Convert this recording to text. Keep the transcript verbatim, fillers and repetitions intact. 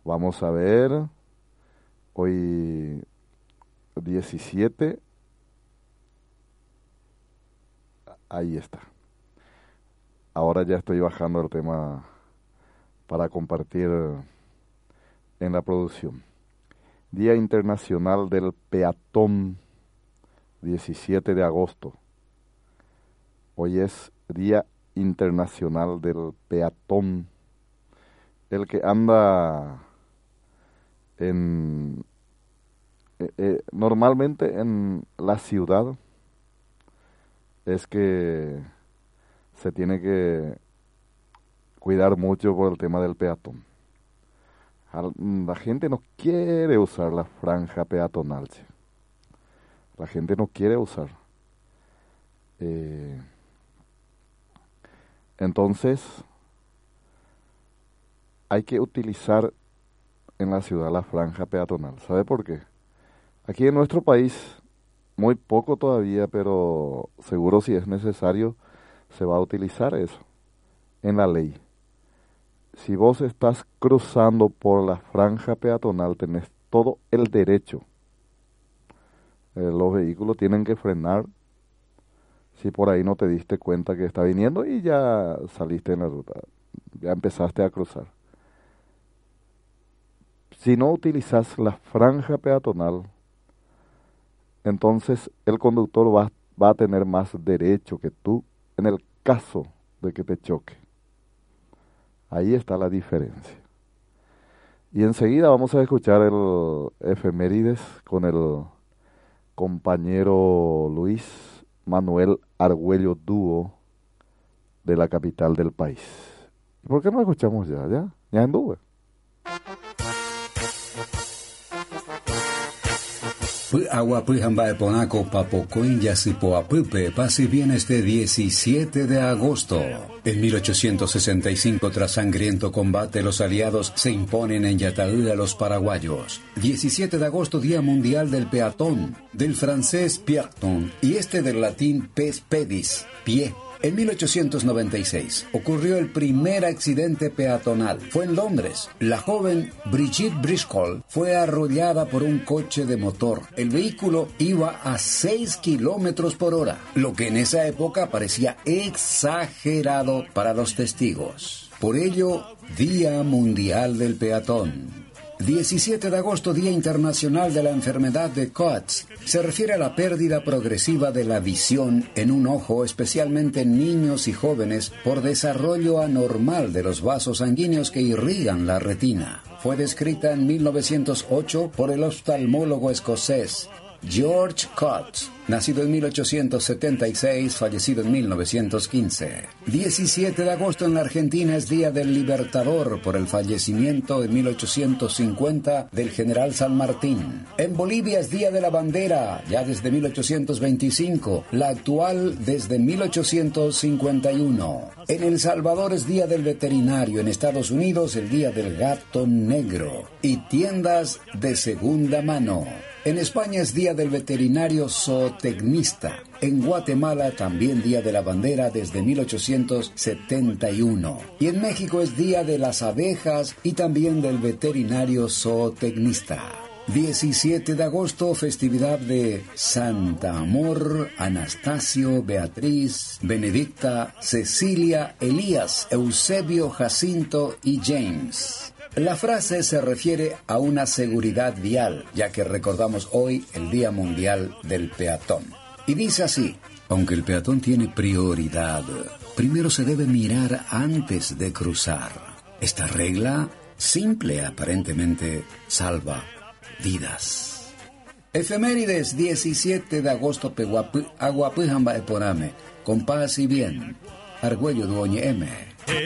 Vamos a ver, hoy diecisiete, ahí está. Ahora ya estoy bajando el tema para compartir en la producción. Día Internacional del Peatón, diecisiete de agosto. Hoy es Día Internacional del Peatón. El que anda en eh, eh, normalmente en la ciudad es que se tiene que cuidar mucho por el tema del peatón. Al- La gente no quiere usar la franja peatonal, che. La gente no quiere usar. Eh, entonces, hay que utilizar en la ciudad la franja peatonal. ¿Sabe por qué? Aquí en nuestro país, muy poco todavía, pero seguro si es necesario, se va a utilizar eso en la ley. Si vos estás cruzando por la franja peatonal, tenés todo el derecho. Eh, los vehículos tienen que frenar si por ahí no te diste cuenta que está viniendo y ya saliste en la ruta, ya empezaste a cruzar. Si no utilizas la franja peatonal, entonces el conductor va, va a tener más derecho que tú en el caso de que te choque. Ahí está la diferencia. Y enseguida vamos a escuchar el efemérides con el compañero Luis Manuel Argüello Dúo de la capital del país. ¿Por qué no escuchamos ya? ¿Ya? ¿Ya anduve? Pu agua pu hamba eponaco papocoin yasipoapupe pasi bien este diecisiete de agosto. En mil ochocientos sesenta y cinco, tras sangriento combate, los aliados se imponen en Yataú a los paraguayos. diecisiete de agosto, Día Mundial del Peatón, del francés piéton y este del latín pes pedis, pie. En mil ochocientos noventa y seis ocurrió el primer accidente peatonal. Fue en Londres. La joven Brigitte Driscoll fue arrollada por un coche de motor. El vehículo iba a seis kilómetros por hora, lo que en esa época parecía exagerado para los testigos. Por ello, Día Mundial del Peatón. diecisiete de agosto, Día Internacional de la Enfermedad de Coats. Se refiere a la pérdida progresiva de la visión en un ojo, especialmente en niños y jóvenes, por desarrollo anormal de los vasos sanguíneos que irrigan la retina. Fue descrita en mil novecientos ocho por el oftalmólogo escocés George Coates, nacido en mil ochocientos setenta y seis, fallecido en mil novecientos quince. diecisiete de agosto en la Argentina es Día del Libertador por el fallecimiento en mil ochocientos cincuenta del general San Martín. En Bolivia es Día de la Bandera, ya desde mil ochocientos veinticinco, la actual desde mil ochocientos cincuenta y uno. En El Salvador es Día del Veterinario, en Estados Unidos el Día del Gato Negro y tiendas de segunda mano. En España es Día del Veterinario Zootecnista. En Guatemala también Día de la Bandera desde mil ochocientos setenta y uno. Y en México es Día de las Abejas y también del Veterinario Zootecnista. diecisiete de agosto, festividad de Santa Amor, Anastasio, Beatriz, Benedicta, Cecilia, Elías, Eusebio, Jacinto y James. La frase se refiere a una seguridad vial, ya que recordamos hoy el Día Mundial del Peatón. Y dice así: aunque el peatón tiene prioridad, primero se debe mirar antes de cruzar. Esta regla, simple aparentemente, salva vidas. Efemérides, diecisiete de agosto, Peguapú, Aguapujamba Eporame, con paz y bien. Argüello Duoñe M.